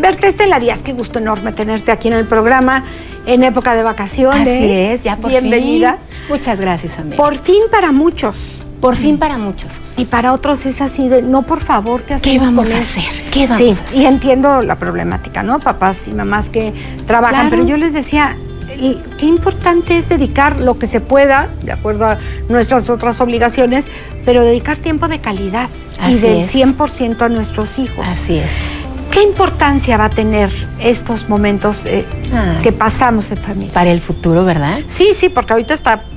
conocerte, Estela Díaz, qué gusto enorme tenerte aquí en el programa, en época de vacaciones. Así es, ya por bienvenida. Fin. Muchas gracias, Amelia. Por fin para muchos. Por fin para muchos. Y para otros es así de, no, por favor, ¿qué hacemos? ¿Qué vamos a hacer? ¿Qué vamos a hacer? Y entiendo la problemática, ¿no? Papás y mamás que trabajan, Claro. pero yo les decía, qué importante es dedicar lo que se pueda, de acuerdo a nuestras otras obligaciones, pero dedicar tiempo de calidad Así y del es. 100% a nuestros hijos. Así es. ¿Qué importancia va a tener estos momentos que pasamos en familia? Para el futuro, ¿verdad? Sí, porque ahorita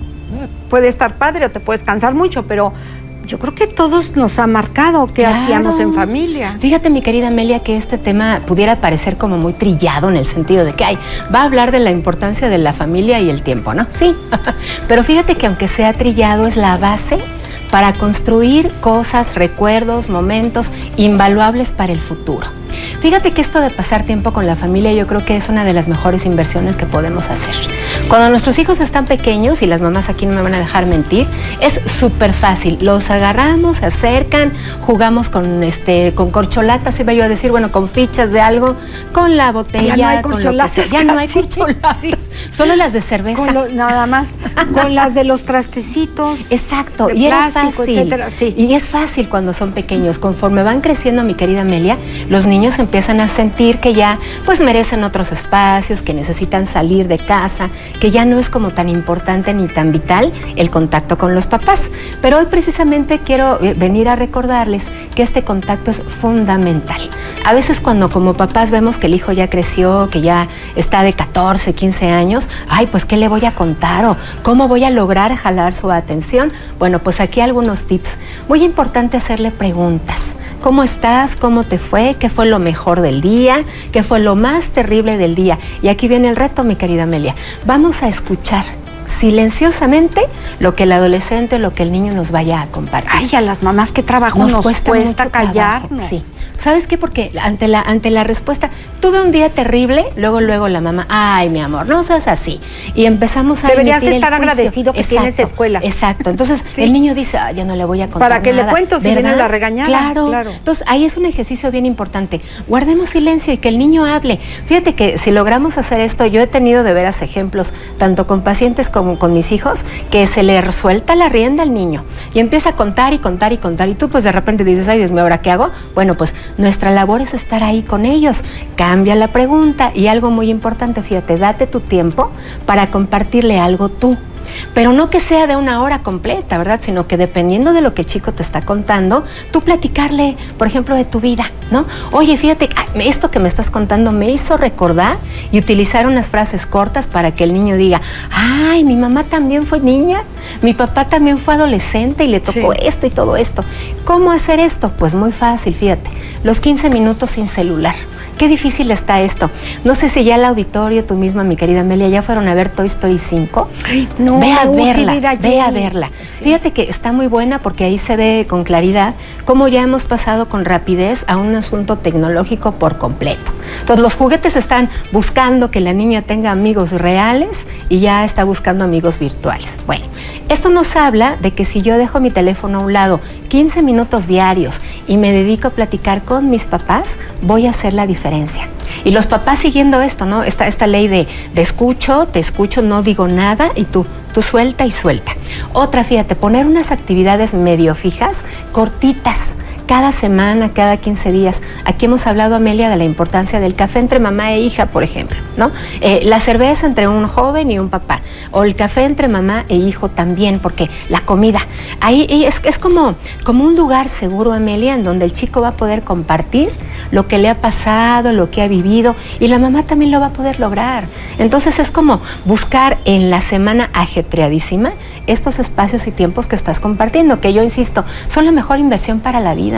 puede estar padre o te puedes cansar mucho, pero yo creo que todos nos ha marcado qué Claro. hacíamos en familia. Fíjate, mi querida Amelia, que este tema pudiera parecer como muy trillado en el sentido de que va a hablar de la importancia de la familia y el tiempo, ¿no? Sí, pero fíjate que aunque sea trillado es la base para construir cosas, recuerdos, momentos invaluables para el futuro. Fíjate que esto de pasar tiempo con la familia yo creo que es una de las mejores inversiones que podemos hacer. Cuando nuestros hijos están pequeños, y las mamás aquí no me van a dejar mentir, es súper fácil. Los agarramos, se acercan, jugamos con corcholatas, iba yo a decir, bueno, con fichas de algo, con la botella, ya no hay con corcholatas, lo que sea. Ya no hay casi. corcholatas, solo las de cerveza. Nada más, con las de los trastecitos. Exacto, de y era plástico, fácil. etcétera, sí. Y es fácil cuando son pequeños. Conforme van creciendo, mi querida Amelia, los niños empiezan a sentir que ya pues merecen otros espacios, que necesitan salir de casa, que ya no es como tan importante ni tan vital el contacto con los papás. Pero hoy precisamente quiero venir a recordarles que este contacto es fundamental. A veces cuando como papás vemos que el hijo ya creció, que ya está de 14, 15 años, ay, pues ¿qué le voy a contar? ¿O cómo voy a lograr jalar su atención? Bueno, pues aquí algunos tips. Muy importante hacerle preguntas. ¿Cómo estás? ¿Cómo te fue? ¿Qué fue lo mejor del día? ¿Qué fue lo más terrible del día? Y aquí viene el reto, mi querida Amelia. Vamos a escuchar silenciosamente lo que el adolescente, lo que el niño nos vaya a compartir. Ay, a las mamás que trabajan nos cuesta mucho callarnos. trabajo. Sí. ¿Sabes qué? Porque ante la respuesta, tuve un día terrible, luego la mamá, ay, mi amor, no seas así. Y empezamos a Deberías emitir estar el juicio. agradecido que tienes escuela. Exacto. Entonces, Sí. el niño dice, ya no le voy a contar ¿Para qué nada, le cuento si ¿verdad? viene la regañada? Claro. Entonces, ahí es un ejercicio bien importante. Guardemos silencio y que el niño hable. Fíjate que si logramos hacer esto, yo he tenido de veras ejemplos, tanto con pacientes como con mis hijos, que se le suelta la rienda al niño y empieza a contar y contar y contar. Y tú pues de repente dices, ay, Dios mío, ¿ahora qué hago? Bueno, pues nuestra labor es estar ahí con ellos. Cambia la pregunta y algo muy importante, fíjate, date tu tiempo para compartirle algo tú. Pero no que sea de una hora completa, ¿verdad? Sino que dependiendo de lo que el chico te está contando, tú platicarle, por ejemplo, de tu vida, ¿no? Oye, fíjate, esto que me estás contando me hizo recordar, y utilizar unas frases cortas para que el niño diga, ay, mi mamá también fue niña, mi papá también fue adolescente y le tocó esto y todo esto. ¿Cómo hacer esto? Pues muy fácil, fíjate, los 15 minutos sin celular. Qué difícil está esto. No sé si ya el auditorio, tú misma, mi querida Amelia, ya fueron a ver Toy Story 5. Ay, no, ve a verla, ve a verla. Sí. Fíjate que está muy buena porque ahí se ve con claridad cómo ya hemos pasado con rapidez a un asunto tecnológico por completo. Entonces los juguetes están buscando que la niña tenga amigos reales y ya está buscando amigos virtuales. Bueno, esto nos habla de que si yo dejo mi teléfono a un lado 15 minutos diarios y me dedico a platicar con mis papás, voy a hacer la diferencia. Y los papás siguiendo esto, ¿no? Esta ley de escucho, te escucho, no digo nada y tú suelta y suelta. Otra, fíjate, poner unas actividades medio fijas, cortitas, cada semana, cada 15 días. Aquí hemos hablado, Amelia, de la importancia del café entre mamá e hija, por ejemplo, ¿no? La cerveza entre un joven y un papá, o el café entre mamá e hijo también, porque la comida, ahí es como un lugar seguro, Amelia, en donde el chico va a poder compartir lo que le ha pasado, lo que ha vivido, y la mamá también lo va a poder lograr. Entonces es como buscar en la semana ajetreadísima estos espacios y tiempos que estás compartiendo, que yo insisto, son la mejor inversión para la vida.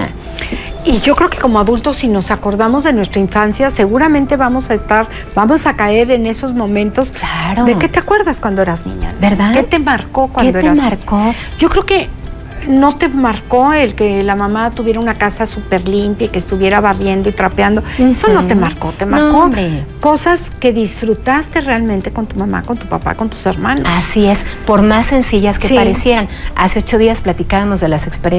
Y yo creo que como adultos, si nos acordamos de nuestra infancia, seguramente vamos a caer en esos momentos. Claro. ¿De qué te acuerdas cuando eras niña? ¿Verdad? ¿Qué te marcó cuando eras? ¿Qué te marcó? Yo creo que no te marcó el que la mamá tuviera una casa súper limpia y que estuviera barriendo y trapeando. Eso no te marcó, te marcó cosas que disfrutaste realmente con tu mamá, con tu papá, con tus hermanos. Así es, por más sencillas que parecieran. Hace 8 días platicábamos de las experiencias